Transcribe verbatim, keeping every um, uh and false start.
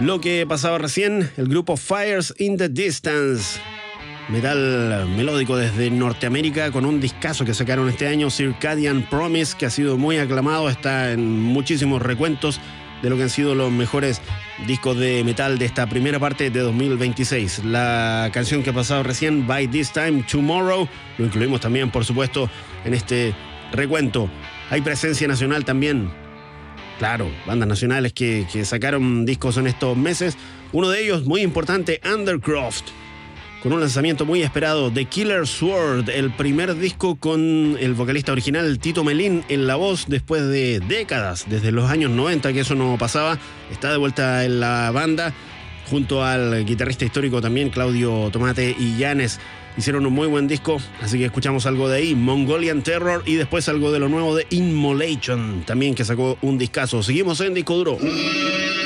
Lo que pasaba recién, el grupo Fires in the Distance. Metal melódico desde Norteamérica con un discazo que sacaron este año, Circadian Promise, que ha sido muy aclamado, está en muchísimos recuentos de lo que han sido los mejores discos de metal de esta primera parte de dos mil veintiséis. La canción que ha pasado recién, By This Time Tomorrow, lo incluimos también, por supuesto, en este recuento. Hay presencia nacional también. Claro, bandas nacionales que, que sacaron discos en estos meses. Uno de ellos, muy importante, Undercroft, con un lanzamiento muy esperado, The Killer Sword, el primer disco con el vocalista original Tito Melín en la voz después de décadas, desde los años noventa que eso no pasaba. Está de vuelta en la banda, junto al guitarrista histórico también, Claudio Tomate y Llanes. Hicieron un muy buen disco, así que escuchamos algo de ahí, Mongolian Terror, y después algo de lo nuevo de Immolation, también que sacó un discazo. Seguimos en Disco Duro.